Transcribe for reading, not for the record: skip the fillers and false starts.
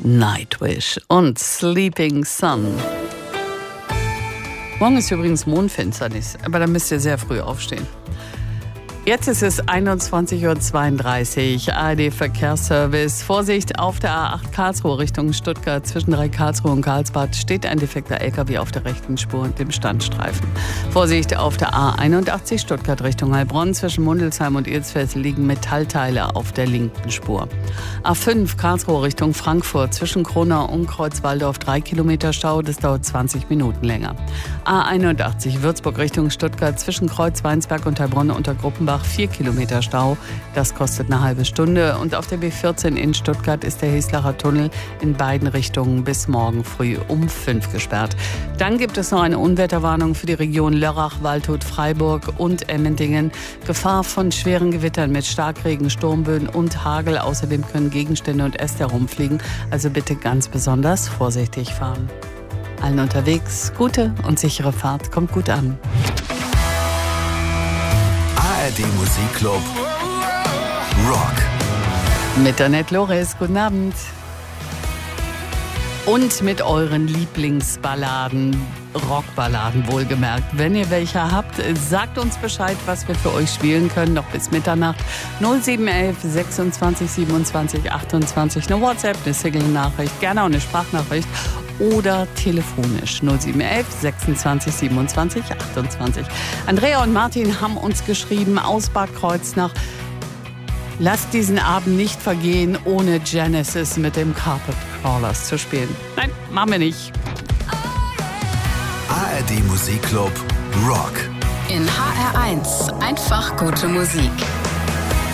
Nightwish und Sleeping Sun. Morgen ist übrigens Mondfinsternis, aber da müsst ihr sehr früh aufstehen. Jetzt ist es 21.32 Uhr, ARD-Verkehrsservice. Vorsicht, auf der A8 Karlsruhe Richtung Stuttgart. Zwischen Karlsruhe und Karlsbad steht ein defekter LKW auf der rechten Spur und dem Standstreifen. Vorsicht, auf der A81 Stuttgart Richtung Heilbronn. Zwischen Mundelsheim und Ilsfeld liegen Metallteile auf der linken Spur. A5 Karlsruhe Richtung Frankfurt. Zwischen Kronau und Kreuzwaldorf 3 Kilometer Stau. Das dauert 20 Minuten länger. A81 Würzburg Richtung Stuttgart. Zwischen Kreuz-Weinsberg und Heilbronn unter Gruppenbach 4 Kilometer Stau, das kostet eine halbe Stunde. Und auf der B14 in Stuttgart ist der Heslacher Tunnel in beiden Richtungen bis morgen früh um 5 gesperrt. Dann gibt es noch eine Unwetterwarnung für die Region Lörrach, Waldshut, Freiburg und Emmendingen. Gefahr von schweren Gewittern mit Starkregen, Sturmböen und Hagel. Außerdem können Gegenstände und Äste herumfliegen. Also bitte ganz besonders vorsichtig fahren. Allen unterwegs gute und sichere Fahrt. Kommt gut an. ARD Musikclub Rock. Mit Annette Loris, guten Abend. Und mit euren Lieblingsballaden, Rockballaden wohlgemerkt. Wenn ihr welche habt, sagt uns Bescheid, was wir für euch spielen können, noch bis Mitternacht. 0711 26 27 28, eine WhatsApp, eine Single-Nachricht, gerne auch eine Sprachnachricht oder telefonisch 0711 26 27 28. Andrea und Martin haben uns geschrieben aus Bad Kreuznach: Lasst diesen Abend nicht vergehen, ohne Genesis mit dem Carpet Crawlers zu spielen. Nein, machen wir nicht. ARD Musikclub Rock. In HR1 einfach gute Musik.